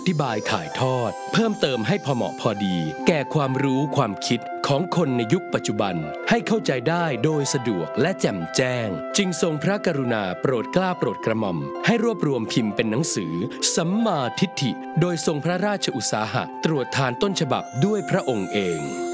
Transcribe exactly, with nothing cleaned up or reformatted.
อธิบายถ่ายทอดเพิ่มเติมให้พอเหมาะพอดีแก่ความรู้ความคิดของคนในยุคปัจจุบันให้เข้าใจได้โดยสะดวกและแจ่มแจ้งจึงทรงพระกรุณาโปรดเกล้าโปรดกระหม่อมให้รวบรวมพิมพ์เป็นหนังสือสัมมาทิฏฐิโดยทรงพระราชอุตสาหะตรวจทานต้นฉบับด้วยพระองค์เอง